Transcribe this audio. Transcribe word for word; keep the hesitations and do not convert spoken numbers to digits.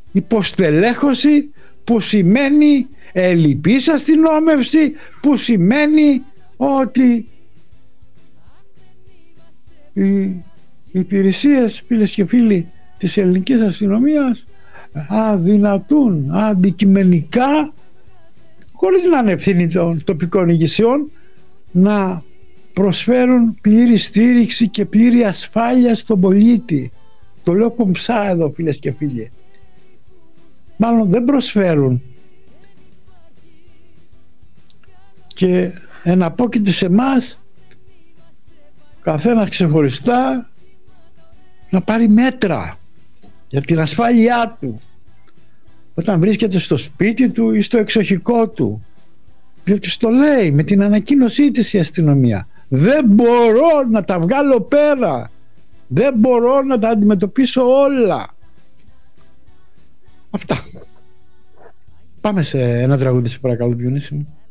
υποστελέχωση, που σημαίνει ελλειπής αστυνόμευση, που σημαίνει ότι οι υπηρεσίες, φίλες και φίλοι, της ελληνικής αστυνομίας αδυνατούν αντικειμενικά, χωρίς να είναι ευθύνη των τοπικών ηγεσιών, να προσφέρουν πλήρη στήριξη και πλήρη ασφάλεια στον πολίτη. Το λέω κομψά εδώ, φίλες και φίλοι. Μάλλον δεν προσφέρουν, και εναπόκειται σε εμάς, καθένας ξεχωριστά, να πάρει μέτρα για την ασφάλειά του όταν βρίσκεται στο σπίτι του ή στο εξοχικό του, διότι στο λέει με την ανακοίνωσή της η αστυνομία: δεν μπορώ να τα βγάλω πέρα, δεν μπορώ να τα αντιμετωπίσω όλα. Αυτά. Πάμε σε ένα τραγούδι, σε παρακαλώ, Διονύση μου.